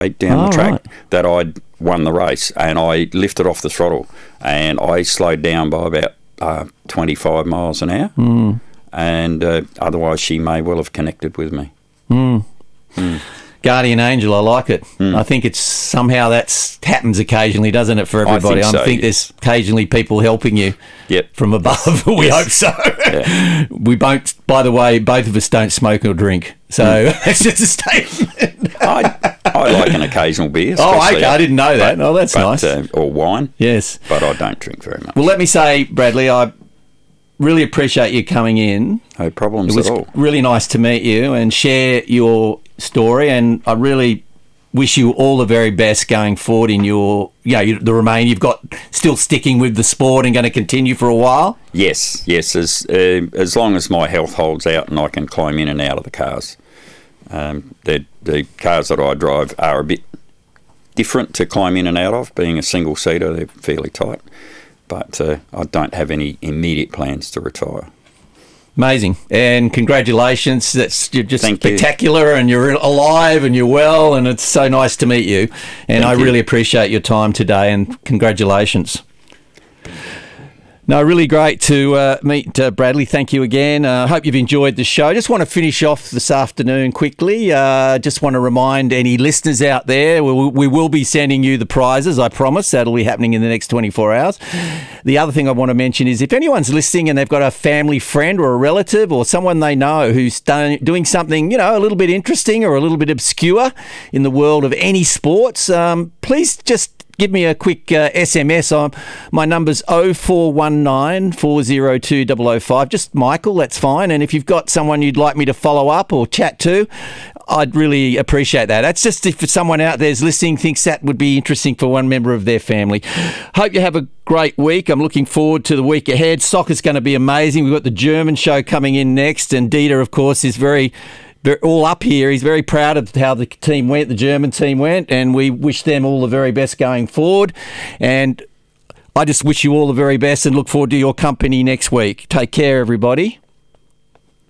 down the track that I'd won the race, and I lifted off the throttle and I slowed down by about 25 miles an hour, and otherwise she may well have connected with me. Guardian angel, I like it. I think it's somehow that happens occasionally, doesn't it, for everybody? I think there's occasionally people helping you from above. We hope so. Yeah. We don't, by the way, both of us don't smoke or drink. So it's just a statement. I like an occasional beer. Oh, okay. I didn't know that. Oh, that's nice. Or wine. Yes. But I don't drink very much. Well, let me say, Bradley, I really appreciate you coming in. No problems at all. It was really nice to meet you and share your story, and I really wish you all the very best going forward in your, the remaining. You've got still sticking with the sport and going to continue for a while? Yes. As long as my health holds out and I can climb in and out of the cars. The cars that I drive are a bit different to climb in and out of. Being a single-seater, they're fairly tight. But I don't have any immediate plans to retire. Amazing. And congratulations. You're just Thank spectacular you. And you're alive and you're well, and it's so nice to meet you. And I really appreciate your time today, and congratulations. No, really great to meet Bradley. Thank you again. I hope you've enjoyed the show. Just want to finish off this afternoon quickly. Just want to remind any listeners out there, we will be sending you the prizes, I promise. That'll be happening in the next 24 hours. The other thing I want to mention is if anyone's listening and they've got a family friend or a relative or someone they know who's doing something, a little bit interesting or a little bit obscure in the world of any sports, please just give me a quick SMS. My number's 0419 402 005. Just Michael, that's fine. And if you've got someone you'd like me to follow up or chat to, I'd really appreciate that. That's just if someone out there's listening thinks that would be interesting for one member of their family. Hope you have a great week. I'm looking forward to the week ahead. Soccer's going to be amazing. We've got the German show coming in next, and Dieter, of course, is very all up here. He's very proud of how the team went, the German team went, and we wish them all the very best going forward. And I just wish you all the very best and look forward to your company next week. Take care, everybody.